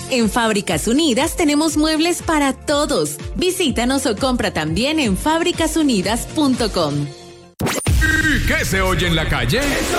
En Fábricas Unidas tenemos muebles para todos. Visítanos o compra también en fábricasunidas.com. ¿Y qué se oye en la calle?